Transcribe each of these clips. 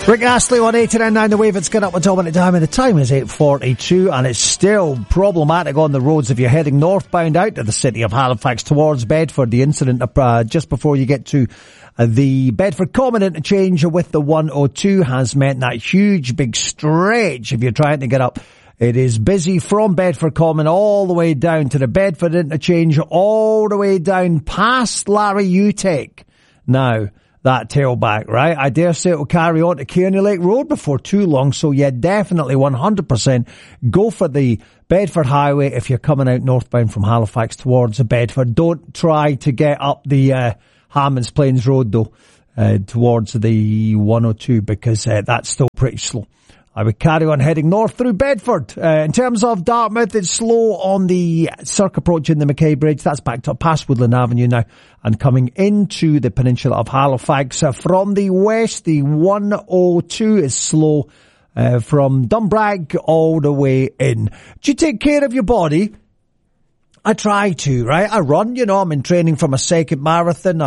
Rick Astley on 89.9 The Wave. It's got up with Dominic Diamond. The time is 8:42 and it's still problematic on the roads if you're heading northbound out to the city of Halifax towards Bedford. The incident just before you get to the Bedford Common interchange with the 102 has meant that huge big stretch if you're trying to get up. It is busy from Bedford Common all the way down to the Bedford interchange, all the way down past Larry Utech. Now, that tailback, right? I dare say it will carry on to Kearney Lake Road before too long. So yeah, definitely 100% go for the Bedford Highway if you're coming out northbound from Halifax towards Bedford. Don't try to get up the Hammonds Plains Road though, towards the 102 because that's still pretty slow. I would carry on heading north through Bedford. In terms of Dartmouth, it's slow on the circ approaching the Mackay Bridge. That's backed up past Woodland Avenue now and coming into the peninsula of Halifax. From the west, the 102 is slow from Dunbrag all the way in. Do you take care of your body? I try to, right? I run, I'm in training for my second marathon.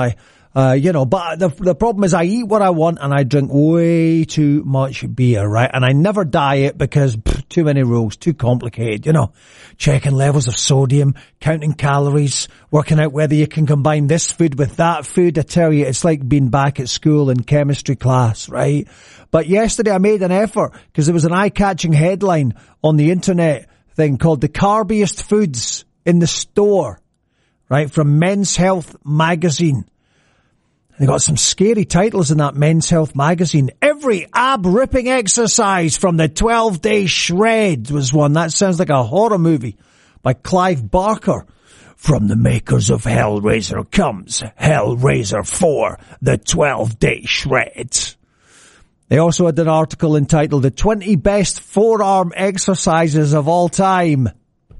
But the problem is I eat what I want and I drink way too much beer, right? And I never diet because too many rules, too complicated, checking levels of sodium, counting calories, working out whether you can combine this food with that food. I tell you, it's like being back at school in chemistry class, right? But yesterday I made an effort because there was an eye-catching headline on the internet thing called the carbiest foods in the store, right? From Men's Health magazine. They got some scary titles in that Men's Health magazine. Every ab-ripping exercise from the 12-day shred was one. That sounds like a horror movie by Clive Barker. From the makers of Hellraiser comes Hellraiser 4, the 12-day shred. They also had an article entitled The 20 Best Forearm Exercises of All Time.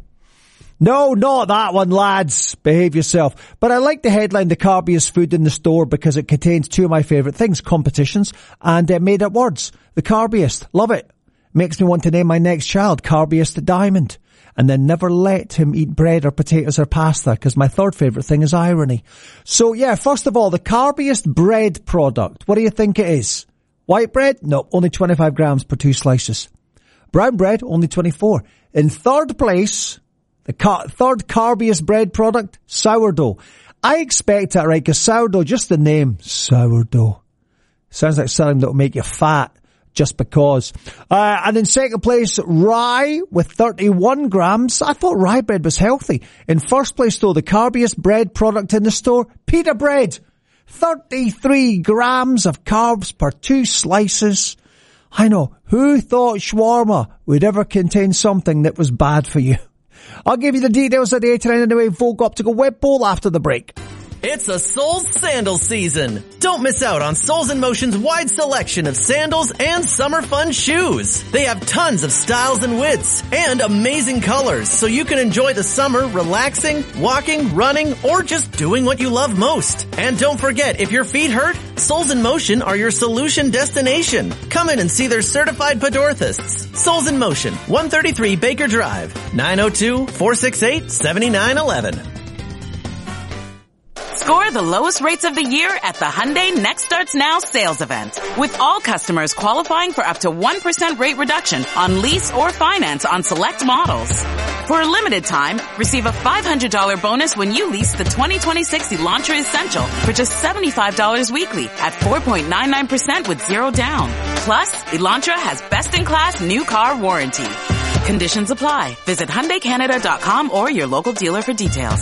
No, not that one, lads. Behave yourself. But I like the headline, the carbiest food in the store, because it contains two of my favourite things, competitions and made up words. The carbiest. Love it. Makes me want to name my next child Carbiest Diamond. And then never let him eat bread or potatoes or pasta, because my third favourite thing is irony. So yeah, first of all, the carbiest bread product. What do you think it is? White bread? No, only 25 grams per 2 slices. Brown bread? Only 24. In third place, the third carbiest bread product, sourdough. I expect that, right, because sourdough, just the name, sourdough. Sounds like something that will make you fat just because. And in second place, rye with 31 grams. I thought rye bread was healthy. In first place, though, the carbiest bread product in the store, pita bread. 33 grams of carbs per 2 slices. I know, who thought shawarma would ever contain something that was bad for you? I'll give you the details of the 89 Anyway Folk Optical Web Poll after the break. It's a Soles sandal season. Don't miss out on Soles in Motion's wide selection of sandals and summer fun shoes. They have tons of styles and widths and amazing colors, so you can enjoy the summer relaxing, walking, running, or just doing what you love most. And don't forget, if your feet hurt, Soles in Motion are your solution destination. Come in and see their certified podorthists. Soles in Motion, 133 Baker Drive, 902-468-7911. Score the lowest rates of the year at the Hyundai Next Starts Now sales event. With all customers qualifying for up to 1% rate reduction on lease or finance on select models. For a limited time, receive a $500 bonus when you lease the 2026 Elantra Essential for just $75 weekly at 4.99% with zero down. Plus, Elantra has best-in-class new car warranty. Conditions apply. Visit HyundaiCanada.com or your local dealer for details.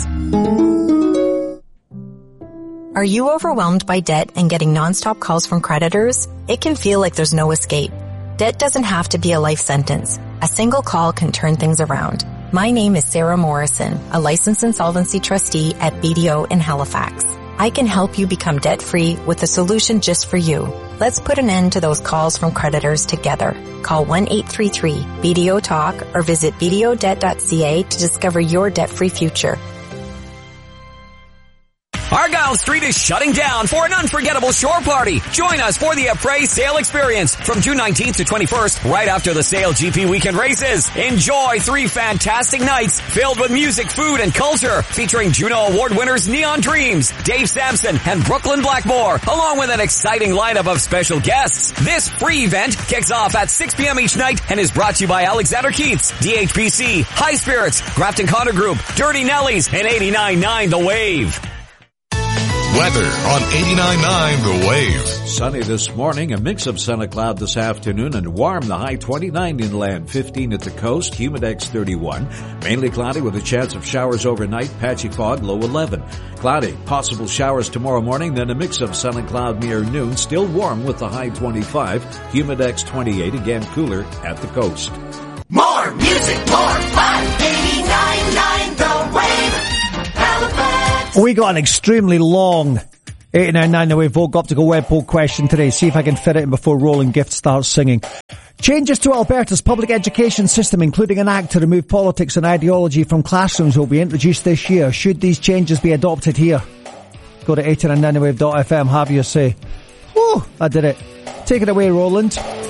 Are you overwhelmed by debt and getting nonstop calls from creditors? It can feel like there's no escape. Debt doesn't have to be a life sentence. A single call can turn things around. My name is Sarah Morrison, a licensed insolvency trustee at BDO in Halifax. I can help you become debt-free with a solution just for you. Let's put an end to those calls from creditors together. Call 1-833-BDO-TALK or visit bdodebt.ca to discover your debt-free future. Argyle Brown Street is shutting down for an unforgettable shore party. Join us for the Apres Sail Experience from June 19th to 21st, right after the Sail GP weekend races. Enjoy 3 fantastic nights filled with music, food, and culture, featuring Juno Award winners Neon Dreams, Dave Sampson, and Brooklyn Blackmore, along with an exciting lineup of special guests. This free event kicks off at 6 p.m. each night and is brought to you by Alexander Keith's, DHPC, High Spirits, Grafton Connor Group, Dirty Nellies, and 89.9 The Wave. Weather on 89.9 The Wave. Sunny this morning, a mix of sun and cloud this afternoon, and warm, the high 29 inland, 15 at the coast, humidex 31. Mainly cloudy with a chance of showers overnight, patchy fog, low 11. Cloudy, possible showers tomorrow morning, then a mix of sun and cloud near noon, still warm with the high 25, humidex 28, again cooler at the coast. More music, more fun, 89.9 The Wave, Halifax. We got an extremely long 89.9 The Wave Vogue Optical Web Poll question today. See if I can fit it in before Rolling Gift starts singing. Changes to Alberta's public education system, including an act to remove politics and ideology from classrooms, will be introduced this year. Should these changes be adopted here? Go to 89.9thewave.fm, have your say. Whew, I did it. Take it away, Roland.